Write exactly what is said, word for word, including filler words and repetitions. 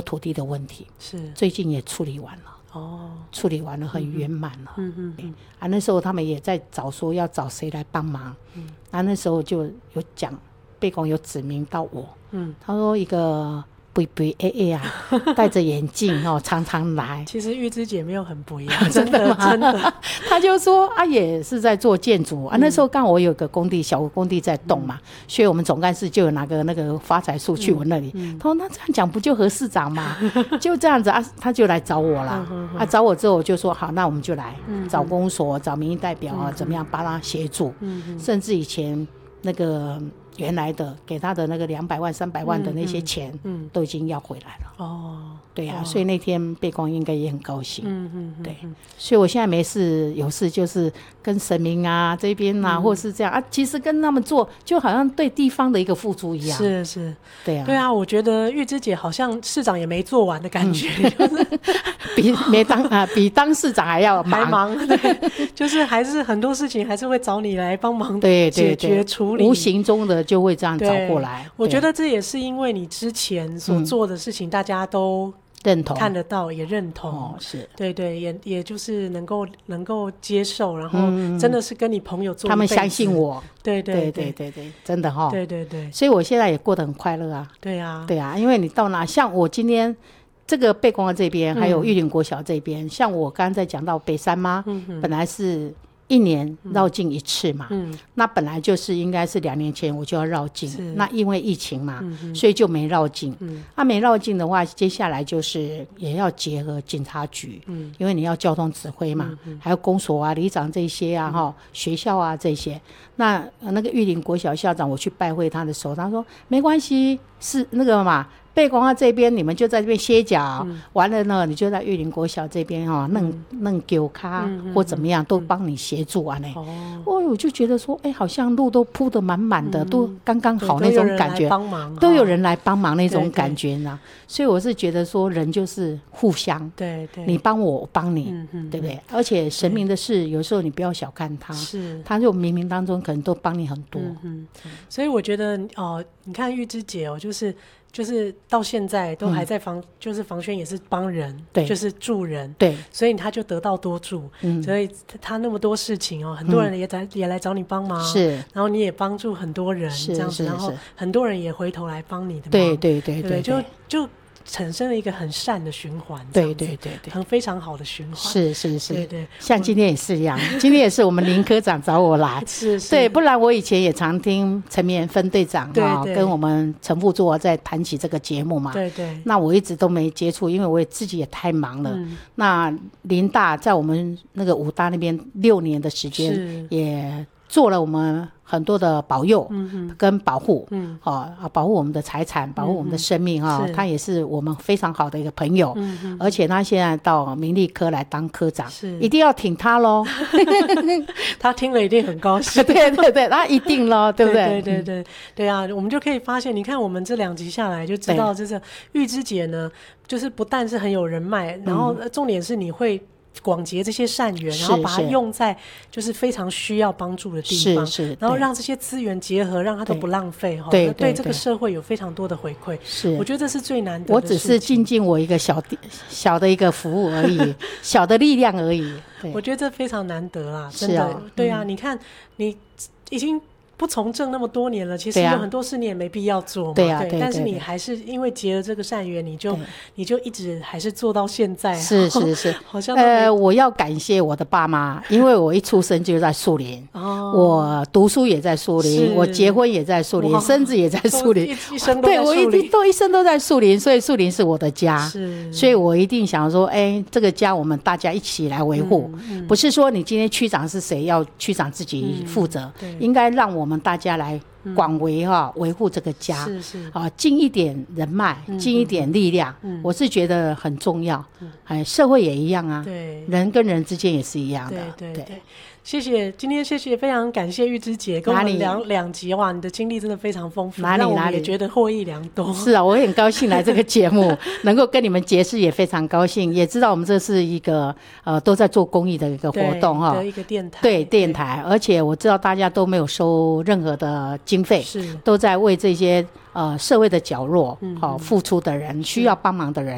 土地的问题， 是最近也处理完了。 哦， 处理完了，很圆满了。 嗯嗯嗯啊，那时候他们也在找说要找谁来帮忙。嗯，啊，那时候就有讲，贝公有指名到我。嗯，他说一个肥肥 A A 啊，戴着眼镜哦，常常来。 其实玉芝姐没有很不一样，真的真的。 他就说啊，也是在做建筑啊。那时候刚好我有个工地，小工地在动嘛，嗯、所以我们总干事就有拿个那个发财树去我那里。嗯嗯、他说那这样讲不就何市长吗？就这样子啊，他就来找我啦。嗯、啊，找我之后我就说好，那我们就来、嗯、找公所，找民意代表啊，嗯、怎么样帮他协助？嗯、甚至以前那个。原来的给他的那个两百万、三百万的那些钱，嗯嗯、都已经要回来了。哦，对呀、啊，哦、所以那天贝光应该也很高兴。嗯嗯，对，所以我现在没事有事就是跟神明啊这边啊，嗯、或是这样啊，其实跟他们做就好像对地方的一个付出一样。 是是， 对啊， 对啊，我觉得玉芝姐好像市长也没做完的感觉，嗯、就是比没当啊比当市长还要忙， 还忙，对，就是还是很多事情还是会找你来帮忙解决处理， 无形中的。就会这样找过来， 我觉得这也是因为你之前所做的事情，大家都认同、 看得到，也认同，哦、 是， 对对，也也就是能够能够接受，然后真的是跟你朋友做一辈子， 他们相信我， 对对对对对对，真的哈、哦， 对对对， 所以我现在也过得很快乐啊， 对啊， 对啊，因为你到哪，像我今天。这个贝公的这边，还有玉林国小这边，嗯、像我刚刚在讲到北山妈，嗯、本来是。一年绕境一次嘛、嗯、那本来就是应该是两年前我就要绕境，那因为疫情嘛、嗯、所以就没绕境、嗯、那没绕境的话接下来就是也要结合警察局、嗯、因为你要交通指挥嘛、嗯、还有公所啊里长这些啊、嗯、学校啊这些，那那个玉林国小校长我去拜会他的时候他说没关系，是那个嘛贝公啊这边你们就在这边歇脚、嗯、完了呢你就在玉林国小这边哈弄弄丢卡、嗯、或怎么样、嗯、都帮你协助啊呢、嗯、哦，我就觉得说哎，好像路都铺得满满的、嗯、都刚刚好那种感觉，都有人来帮忙那种感觉呢，所以我是觉得说人就是互相， 对对， 你帮我我帮你、嗯、对不对？而且神明的事有时候你不要小看他，是他就冥冥当中可能都帮你很多、嗯、 所以我觉得哦、呃，你看玉芝姐哦，就是就是到现在都还在防、嗯、就是房轩也是帮人，对，就是助人， 对， 所以他就得到多助、嗯、所以他那么多事情哦，很多人也在、嗯、也来找你帮忙，是，然后你也帮助很多人这样子，然后很多人也回头来帮你的忙， 对对对 对, 对, 对，就就产生了一个很善的循环， 对对对对， 很非常好的循环， 是是是， 对对， 像今天也是一样，今天也是我们林科长找我来， 是是， 对，不然我以前也常听陈绵分队长对对跟我们陈副座在谈起这个节目嘛， 对对， 那我一直都没接触，因为我也自己也太忙了。嗯、那林大在我们那个武大那边六年的时间，也做了我们很多的保佑跟保护，嗯哦、保护我们的财产，保护我们的生命啊、嗯哦，他也是我们非常好的一个朋友，嗯、而且他现在到民力科来当科长，一定要挺他咯他听了一定很高兴， 对对对，他一定咯，对不对？ 对对对对对啊，我们就可以发现，你看我们这两集下来就知道，就是玉芝姐呢，就是不但是很有人脉，然后重点是你会广结这些善缘，然后把它用在就是非常需要帮助的地方，是是，然后让这些资源结合，让它都不浪费，对 对, 对这个社会有非常多的回馈，是，我觉得这是最难得的。 我只是尽尽我一个小小的一个服务而已小的力量而已， 我觉得这非常难得啊，真的，是啊，对啊、嗯、你看你已经不从政那么多年了，其实有很多事你也没必要做嘛，对啊，对，但是你还是因为结了这个善缘，你就你就一直还是做到现在， 是是是， 好像呃，我要感谢我的爸妈，因为我一出生就在树林，哦，我读书也在树林，我结婚也在树林，生子也在树林， 一生都在树林，对， 我一都一生都在树林，所以树林是我的家，是，所以我一定想说，哎，这个家我们大家一起来维护，嗯嗯、不是说你今天区长是谁，要区长自己负责，嗯、应该让我们大家来广为哈维护这个家，是是啊，尽一点人脉，尽一点力量，嗯、我是觉得很重要。嗯、哎，社会也一样啊，对，人跟人之间也是一样的， 对对 对, 对。谢谢，今天谢谢，非常感谢玉芝姐跟我们聊两集，哇，你的经历真的非常丰富， 哪里让我们也觉得获益良多。 是啊，我也很高兴来这个节目，能够跟你们结识也非常高兴，也知道我们这是一个呃都在做公益的一个活动哈， 的一个电台， 对电台，而且我知道大家都没有收任何的经费，是都在为这些呃社会的角落好、嗯、付出的人，需要帮忙的人。